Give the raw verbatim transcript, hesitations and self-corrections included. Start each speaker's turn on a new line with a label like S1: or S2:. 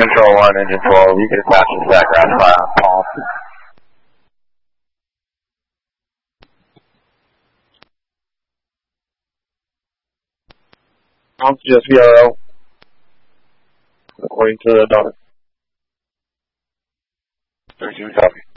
S1: Control one, engine twelve, you can attach the sat ground file, Paul. I'm just V R L, according to the daughter. thirty-two, copy.